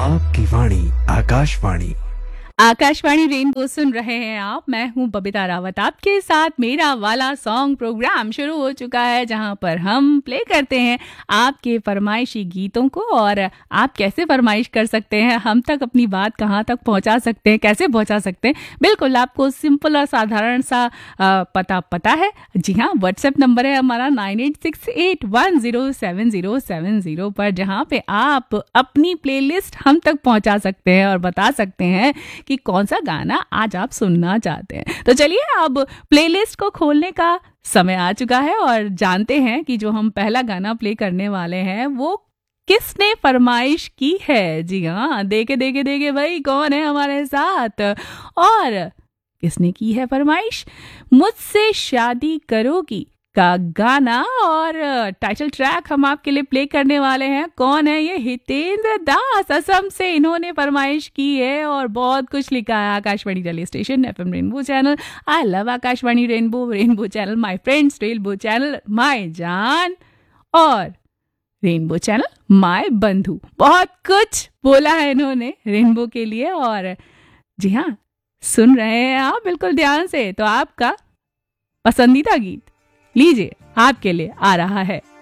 आपकी वाणी आकाशवाणी। आकाशवाणी रेनबो सुन रहे हैं आप। मैं हूं बबीता रावत आपके साथ। मेरा वाला सॉन्ग प्रोग्राम शुरू हो चुका है, जहां पर हम प्ले करते हैं आपके फरमाइशी गीतों को। और आप कैसे फरमाइश कर सकते हैं, हम तक अपनी बात कहां तक पहुंचा सकते हैं, कैसे पहुंचा सकते हैं, बिल्कुल आपको सिंपल और साधारण सा पता है। जी हाँ, व्हाट्सएप नंबर है हमारा 9868107070 पर, जहां पे आप अपनी प्लेलिस्ट हम तक पहुंचा सकते हैं और बता सकते हैं कि कौन सा गाना आज आप सुनना चाहते हैं। तो चलिए अब प्लेलिस्ट को खोलने का समय आ चुका है और जानते हैं कि जो हम पहला गाना प्ले करने वाले हैं वो किसने फरमाइश की है। जी हाँ, देखे भाई कौन है हमारे साथ और किसने की है फरमाइश। मुझसे शादी करोगी का गाना और टाइटल ट्रैक हम आपके लिए प्ले करने वाले हैं। कौन है ये? हितेंद्र दास, असम से इन्होंने फरमाइश की है और बहुत कुछ लिखा है। Akashvani radio station, FM rainbow channel, I love Akashvani rainbow channel, my friends rainbow channel, my जान, और रेनबो चैनल माय बंधु। बहुत कुछ बोला है इन्होंने रेनबो के लिए। और जी हाँ, सुन रहे हैं आप बिल्कुल ध्यान से। तो आपका पसंदीदा गीत लीजिए, आपके लिए आ रहा है।